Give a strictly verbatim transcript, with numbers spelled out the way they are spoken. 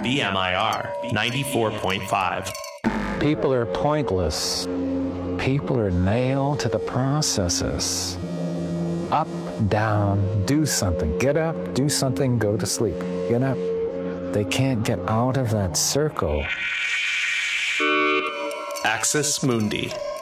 B M I R ninety-four point five. People are pointless. People are nailed to the processes. Up, down, do something. Get up, do something, go to sleep. Get up. They can't get out of that circle. Axis Mundi.